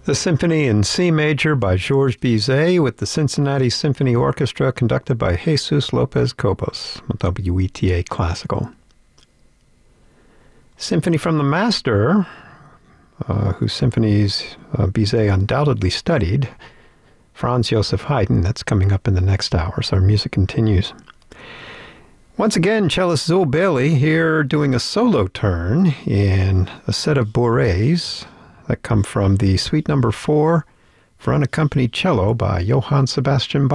The Symphony in C Major by Georges Bizet with the Cincinnati Symphony Orchestra conducted by Jesus Lopez Cobos, WETA Classical. Symphony from the Master, whose symphonies Bizet undoubtedly studied, Franz Joseph Haydn. That's coming up in the next hour, so our music continues. Once again, cellist Zoe Bailey here doing a solo turn in a set of bourrées that come from the Suite Number 4 for unaccompanied cello by Johann Sebastian Bach.